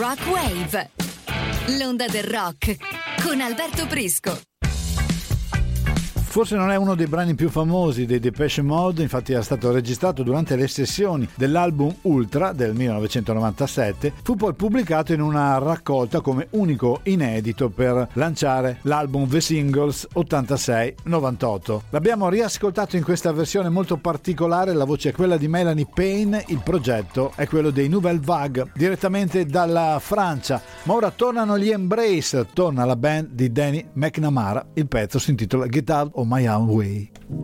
Rock Wave, l'onda del rock con Alberto Prisco. Forse non è uno dei brani più famosi dei Depeche Mode, infatti era stato registrato durante le sessioni dell'album Ultra del 1997, fu poi pubblicato in una raccolta come unico inedito per lanciare l'album The Singles 86-98. L'abbiamo riascoltato in questa versione molto particolare, la voce è quella di Melanie Payne, il progetto è quello dei Nouvelle Vague, direttamente dalla Francia. Ma ora tornano gli Embrace, torna la band di Danny McNamara, il pezzo si intitola Get Out of My Own Way.